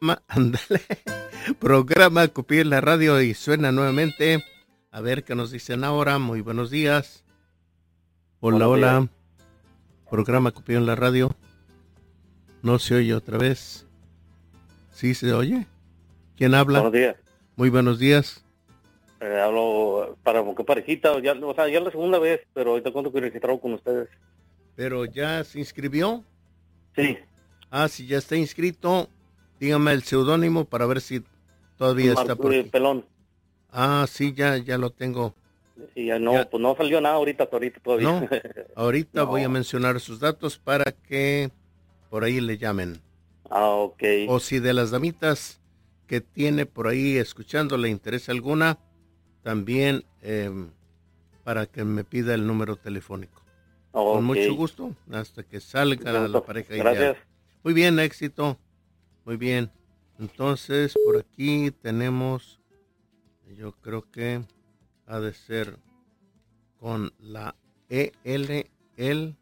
Ándale, programa Cupido en la radio y suena nuevamente. A ver qué nos dicen ahora. Muy buenos días. Hola, Buenos hola. días. Programa Cupido en la radio. No se oye otra vez. ¿Sí se oye? ¿Quién habla? Buenos días. Muy buenos días. Hablo para buscar parejita, ya, o sea, ya la segunda vez, pero ahorita cuento que registrado con ustedes. ¿Pero ya se inscribió? Sí, Ah, si ya está inscrito, dígame el seudónimo para ver si todavía está por aquí. Pelón. Ah, sí, ya lo tengo. Y ya no, Ya. pues no salió nada ahorita todavía. No, ahorita No. voy a mencionar sus datos para que por ahí le llamen. Ok. O si de las damitas que tiene por ahí escuchando le interesa alguna, también para que me pida el número telefónico. Con Ok. mucho gusto, hasta que salga la pareja ideal. Gracias. Muy bien, éxito. Muy bien. Entonces, por aquí tenemos, yo creo que ha de ser con la EL, el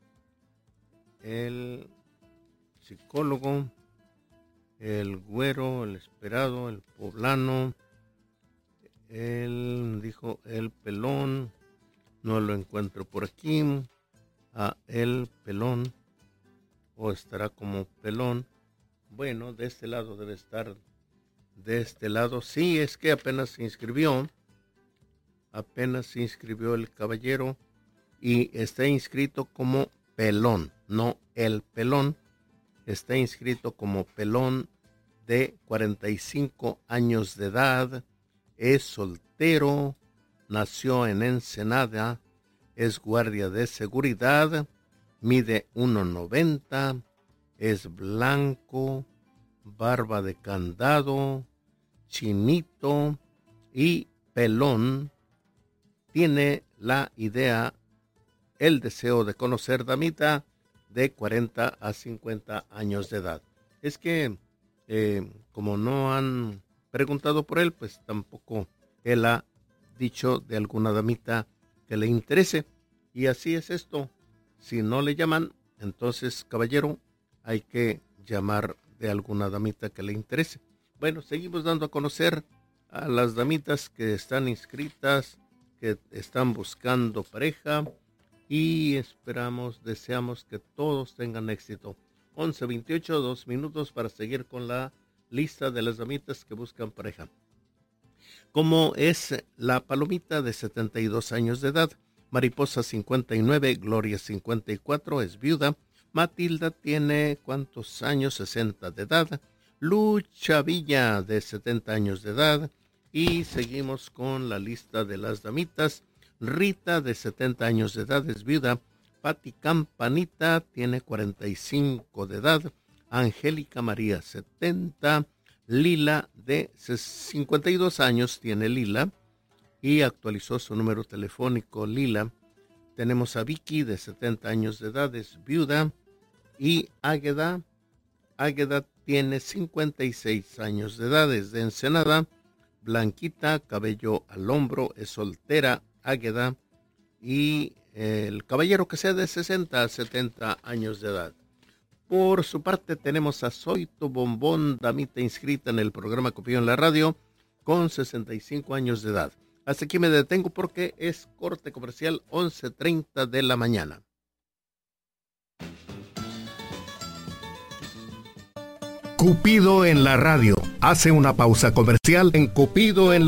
psicólogo, el güero, el esperado, el poblano, dijo el pelón, no lo encuentro por aquí, a el pelón, o estará como pelón. Bueno, de este lado debe estar, de este lado, sí, es que apenas se inscribió el caballero y está inscrito como pelón, no el pelón, está inscrito como pelón de 45 años de edad, es soltero, nació en Ensenada, es guardia de seguridad, mide 1.90, es blanco, barba de candado, chinito y pelón. Tiene la idea, el deseo de conocer damita de 40 a 50 años de edad. Es que, como no han preguntado por él, pues tampoco él ha dicho de alguna damita que le interese. Y así es esto. Si no le llaman, entonces, caballero, hay que llamar de alguna damita que le interese. Bueno, seguimos dando a conocer a las damitas que están inscritas, que están buscando pareja y deseamos que todos tengan éxito. 11:28, 2 minutos para seguir con la lista de las damitas que buscan pareja. Como es la Palomita de 72 años de edad, Mariposa 59, Gloria 54, es viuda, Matilda tiene ¿cuántos años? 60 de edad, Lucha Villa de 70 años de edad, y seguimos con la lista de las damitas. Rita de 70 años de edad es viuda, Pati Campanita tiene 45 de edad, Angélica María 70, Lila de 52 años tiene Lila y actualizó su número telefónico Lila. Tenemos a Vicky de 70 años de edad, es viuda, y Águeda tiene 56 años de edad, es de Ensenada, blanquita, cabello al hombro, es soltera, Águeda, y el caballero que sea de 60 a 70 años de edad. Por su parte tenemos a Zoito Bombón, damita inscrita en el programa Cupido en la radio, con 65 años de edad. Hasta aquí me detengo porque es corte comercial, 11:30 de la mañana. Cupido en la radio. Hace una pausa comercial en Cupido en la